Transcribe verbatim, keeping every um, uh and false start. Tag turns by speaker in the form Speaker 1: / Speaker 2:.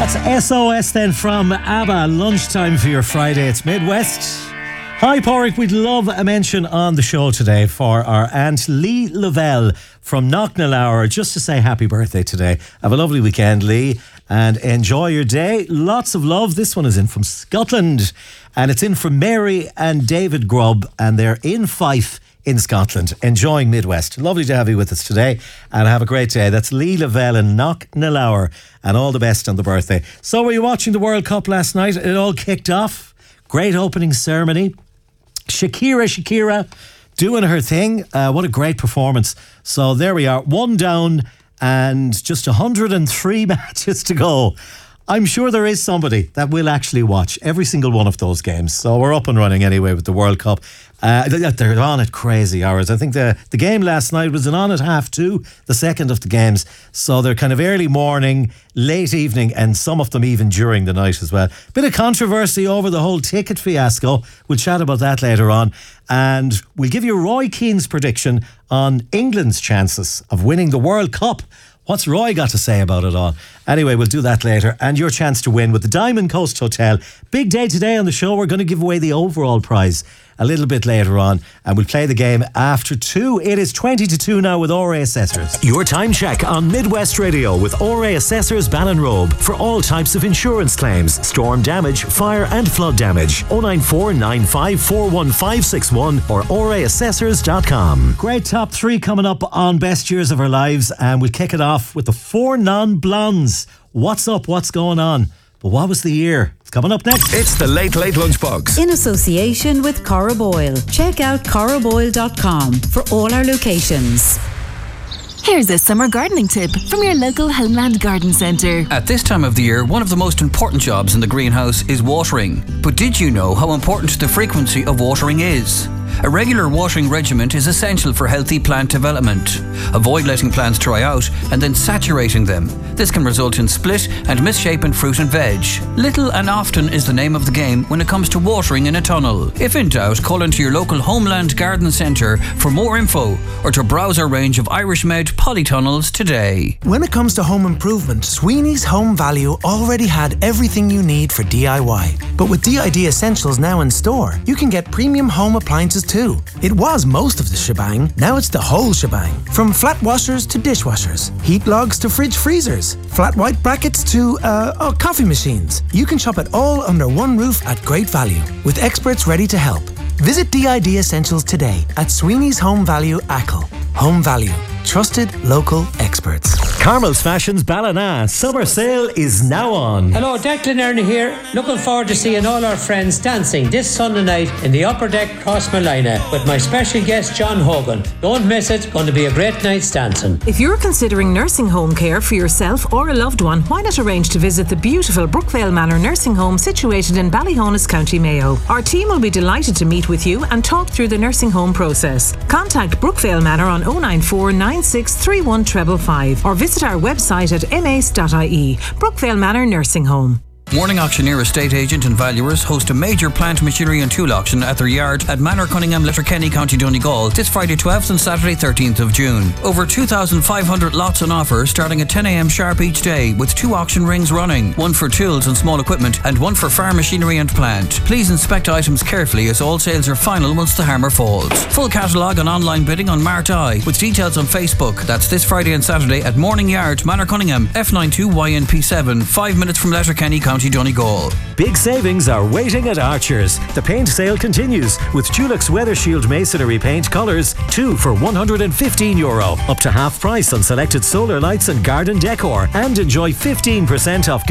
Speaker 1: That's S O S then from ABBA. Lunchtime for your Friday. It's Midwest. Hi, Porrick. We'd love a mention on the show today for our Aunt Lee Lavelle from Knocknalour, just to say happy birthday today. Have a lovely weekend, Lee, and enjoy your day. Lots of love. This one is in from Scotland, and it's in from Mary and David Grubb, and they're in Fife in Scotland, enjoying Midwest. Lovely to have you with us today, and have a great day. That's Lee Lavelle in Knocknalour, and all the best on the birthday. So, were you watching the World Cup last night? It all kicked off. Great opening ceremony. Shakira, Shakira doing her thing. Uh, what a great performance. So there we are, one down and just one hundred three matches to go. I'm sure there is somebody that will actually watch every single one of those games. So we're up and running anyway with the World Cup. Uh, they're on at crazy hours. I think the, the game last night was an on at half two, the second of the games. So they're kind of early morning, late evening, and some of them even during the night as well. Bit of controversy over the whole ticket fiasco. We'll chat about that later on. And we'll give you Roy Keane's prediction on England's chances of winning the World Cup. What's Roy got to say about it all? Anyway, we'll do that later. And your chance to win with the Diamond Coast Hotel. Big day today on the show. We're going to give away the overall prize a little bit later on, and we'll play the game after two. It is twenty to two now with O R A Assessors.
Speaker 2: Your time check on Midwest Radio with O R A Assessors Ballinrobe for all types of insurance claims, storm damage, fire and flood damage. oh nine four nine five four one five six one or O R A assessors dot com.
Speaker 1: Great top three coming up on Best Years of Our Lives, and we'll kick it off with the four non-blondes. What's up? What's going on? But what was the year? It's coming up next.
Speaker 3: It's the Late Late Lunchbox.
Speaker 4: In association with Cora Boyle. Check out cora boyle dot com for all our locations.
Speaker 5: Here's a summer gardening tip from your local Homeland Garden Centre.
Speaker 6: At this time of the year, one of the most important jobs in the greenhouse is watering. But did you know how important the frequency of watering is? A regular watering regimen is essential for healthy plant development. Avoid letting plants dry out and then saturating them. This can result in split and misshapen fruit and veg. Little and often is the name of the game when it comes to watering in a tunnel. If in doubt, call into your local Homeland Garden Centre for more info or to browse our range of Irish made polytunnels today.
Speaker 7: When it comes to home improvement, Sweeney's Home Value already had everything you need for D I Y. But with D I D Essentials now in store, you can get premium home appliances too. It was most of the shebang, now it's the whole shebang. From flat washers to dishwashers, heat logs to fridge freezers, flat white brackets to, uh, oh, coffee machines. You can shop it all under one roof at great value, with experts ready to help. Visit D I D Essentials today at Sweeney's Home Value Achill. Home Value. Trusted local experts.
Speaker 2: Carmel's Fashions Ballina summer sale is now on.
Speaker 8: Hello, Declan Ernie here. Looking forward to seeing all our friends dancing this Sunday night in the Upper Deck Crossmolina with my special guest John Hogan. Don't miss it. Going to be a great night's dancing.
Speaker 9: If you're considering nursing home care for yourself or a loved one, why not arrange to visit the beautiful Brookvale Manor Nursing Home situated in Ballyhonus, County Mayo. Our team will be delighted to meet with you and talk through the nursing home process. Contact Brookvale Manor on oh nine four nine six three one five five or visit our website at m a c e dot i e. Brookvale Manor Nursing Home.
Speaker 6: Morning Auctioneer Estate Agent and Valuers host a major plant, machinery and tool auction at their yard at Manor Cunningham, Letterkenny, County Donegal this Friday twelfth and Saturday thirteenth of June. Over two thousand five hundred lots on offer starting at ten a m sharp each day with two auction rings running, one for tools and small equipment and one for farm machinery and plant. Please inspect items carefully as all sales are final once the hammer falls. Full catalogue and online bidding on Mart Eye with details on Facebook. That's this Friday and Saturday at Morning Yard, Manor Cunningham, F ninety-two Y N P seven, five minutes from Letterkenny, County Donegal.
Speaker 2: Big savings are waiting at Archer's. The paint sale continues with Dulux Weather Shield Masonry Paint colours, two for one hundred fifteen euro. Up to half price on selected solar lights and garden decor, and enjoy fifteen percent off